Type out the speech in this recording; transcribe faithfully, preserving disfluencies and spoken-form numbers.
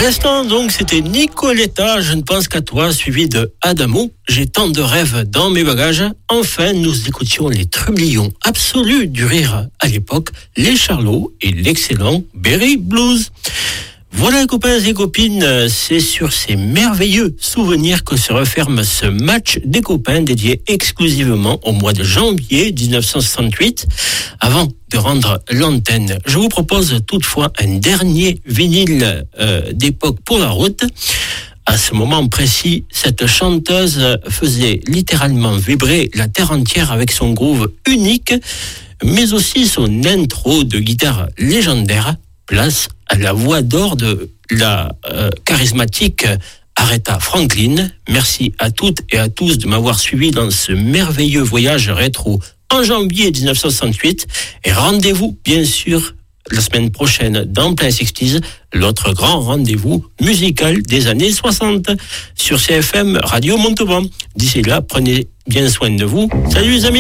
À l'instant, donc, c'était Nicoletta, je ne pense qu'à toi, suivi de Adamo, j'ai tant de rêves dans mes bagages. Enfin, nous écoutions les trublions absolus du rire à l'époque, les Charlots et l'excellent Berry Blues. Voilà, copains et copines, c'est sur ces merveilleux souvenirs que se referme ce match des copains dédié exclusivement au mois de janvier dix-neuf cent soixante-huit. Avant de rendre l'antenne, je vous propose toutefois un dernier vinyle euh, d'époque pour la route. À ce moment précis, cette chanteuse faisait littéralement vibrer la terre entière avec son groove unique, mais aussi son intro de guitare légendaire. Place à la voix d'or de la euh, charismatique Aretha Franklin. Merci à toutes et à tous de m'avoir suivi dans ce merveilleux voyage rétro en janvier dix-neuf cent soixante-huit. Et rendez-vous, bien sûr, la semaine prochaine dans Plein sixties, l'autre grand rendez-vous musical des années soixante sur C F M Radio Montauban. D'ici là, prenez bien soin de vous. Salut les amis!